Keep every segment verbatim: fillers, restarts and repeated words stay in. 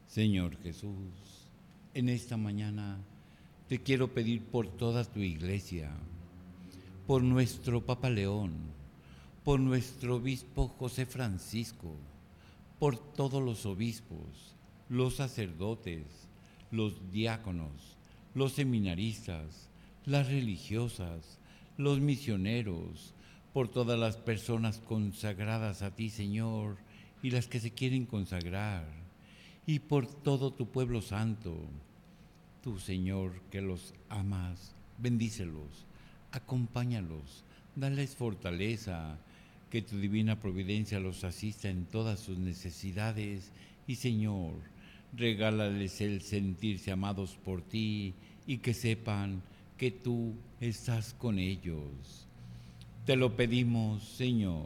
Señor Jesús, en esta mañana te quiero pedir por toda tu iglesia, por nuestro Papa León, por nuestro obispo José Francisco, por todos los obispos, los sacerdotes, los diáconos, los seminaristas, las religiosas, los misioneros, por todas las personas consagradas a ti, Señor, y las que se quieren consagrar, y por todo tu pueblo santo. Tú, Señor, que los amas, bendícelos, acompáñalos, dales fortaleza, que tu divina providencia los asista en todas sus necesidades y, Señor, regálales el sentirse amados por ti y que sepan que tú estás con ellos. Te lo pedimos, Señor.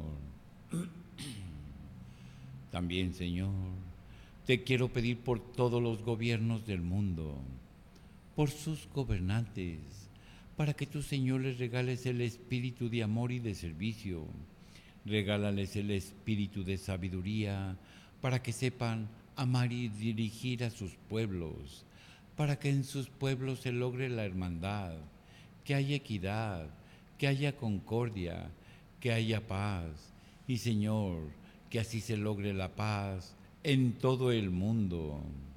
También, Señor, te quiero pedir por todos los gobiernos del mundo, por sus gobernantes, para que tú, Señor, les regales el espíritu de amor y de servicio. Regálales el espíritu de sabiduría, para que sepan amar y dirigir a sus pueblos, para que en sus pueblos se logre la hermandad, que haya equidad, que haya concordia, que haya paz. Y, Señor, que así se logre la paz en todo el mundo.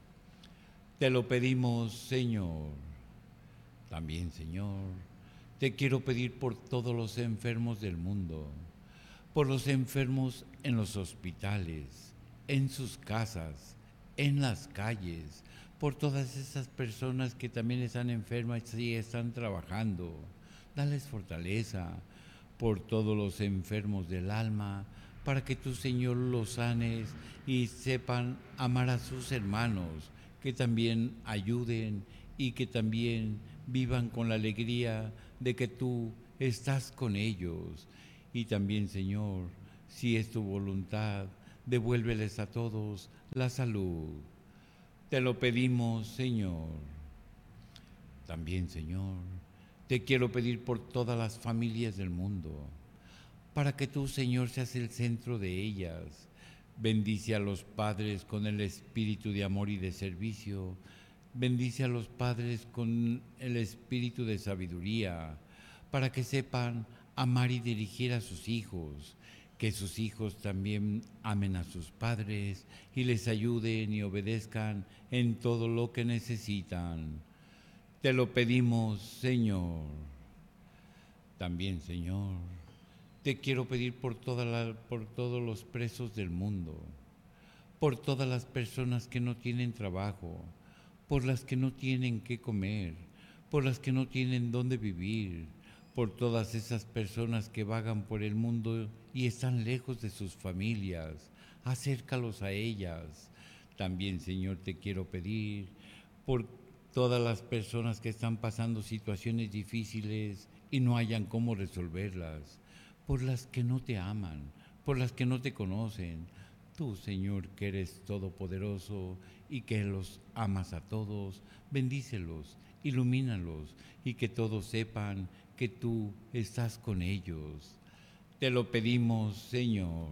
Te lo pedimos, Señor. También, Señor, te quiero pedir por todos los enfermos del mundo, por los enfermos en los hospitales, en sus casas, en las calles, por todas esas personas que también están enfermas y están trabajando. Dales fortaleza, por todos los enfermos del alma, para que tu, Señor, los sanes y sepan amar a sus hermanos, que también ayuden y que también vivan con la alegría de que tú estás con ellos. Y también, Señor, si es tu voluntad, devuélveles a todos la salud. Te lo pedimos, Señor. También, Señor, te quiero pedir por todas las familias del mundo, para que tú, Señor, seas el centro de ellas. Bendice a los padres con el espíritu de amor y de servicio. Bendice a los padres con el espíritu de sabiduría, para que sepan amar y dirigir a sus hijos, que sus hijos también amen a sus padres y les ayuden y obedezcan en todo lo que necesitan. Te lo pedimos, Señor. También, Señor, te quiero pedir por, toda la, por todos los presos del mundo, por todas las personas que no tienen trabajo, por las que no tienen qué comer, por las que no tienen dónde vivir, por todas esas personas que vagan por el mundo y están lejos de sus familias. Acércalos a ellas. También, Señor, te quiero pedir por todas las personas que están pasando situaciones difíciles y no hayan cómo resolverlas, por las que no te aman, por las que no te conocen. Tú, Señor, que eres todopoderoso y que los amas a todos, bendícelos, ilumínalos y que todos sepan que tú estás con ellos. Te lo pedimos, Señor.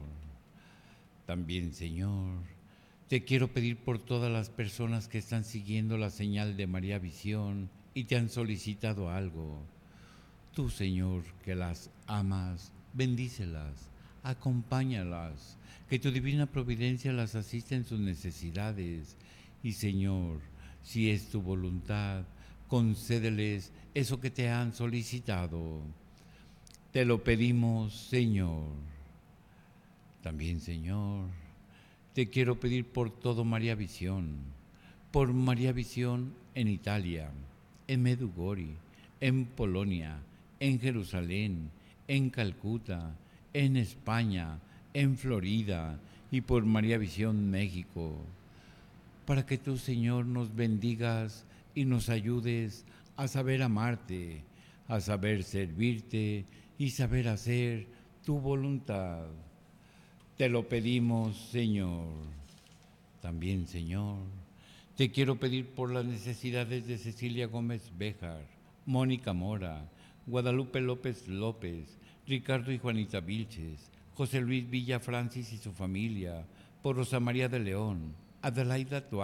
También, Señor, te quiero pedir por todas las personas que están siguiendo la señal de María Visión y te han solicitado algo. Tú, Señor, que las amas, bendícelas, acompáñalas, que tu divina providencia las asista en sus necesidades. Y, Señor, si es tu voluntad, concédeles eso que te han solicitado. Te lo pedimos, Señor. También, Señor, te quiero pedir por todo María Visión, por María Visión en Italia, en Medjugorje, en Polonia, en Jerusalén, en Calcuta, en España, en Florida y por María Visión México, para que tú, Señor, nos bendigas y nos ayudes a saber amarte, a saber servirte y saber hacer tu voluntad. Te lo pedimos, Señor. También, Señor, te quiero pedir por las necesidades de Cecilia Gómez Béjar, Mónica Mora, Guadalupe López López, Ricardo y Juanita Vilches, José Luis Villa Francis y su familia, por Rosa María de León, Adelaida Tuáreg,